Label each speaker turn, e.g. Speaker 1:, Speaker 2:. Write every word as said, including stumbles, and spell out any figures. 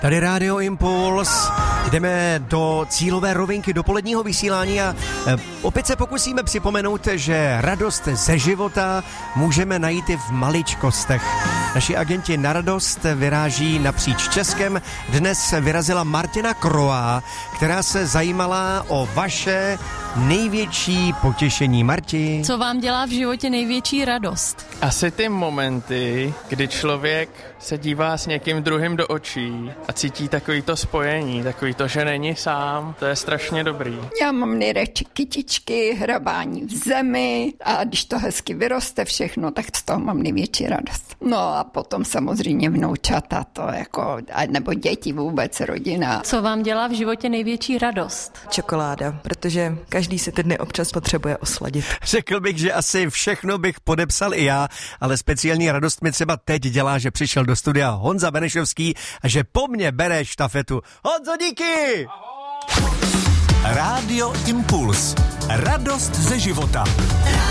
Speaker 1: Tady Rádio Impuls, jdeme do cílové rovinky dopoledního vysílání a e, opět se pokusíme připomenout, že radost ze života můžeme najít i v maličkostech. Naši agenti na radost vyráží napříč Českem. Dnes vyrazila Martina Kroá, která se zajímala o vaše největší potěšení. Marti.
Speaker 2: Co vám dělá v životě největší radost?
Speaker 3: Asi ty momenty, kdy člověk se dívá s někým druhým do očí a cítí takový to spojení, takový to, že není sám, to je strašně dobrý.
Speaker 4: Já mám nejradši kytičky, hrabání v zemi a když to hezky vyroste všechno, tak z toho mám největší radost. No a potom samozřejmě vnoučata, to jako, nebo děti vůbec, rodina.
Speaker 2: Co vám dělá v životě největší radost?
Speaker 5: Čokoláda, protože každý si ty dny občas potřebuje osladit.
Speaker 1: Řekl bych, že asi všechno bych podepsal i já, ale speciální radost mi třeba teď dělá, že přišel do studia Honza Benešovský a že po mně bere štafetu. Honzo, díky!
Speaker 6: Rádio Impuls. Radost ze života.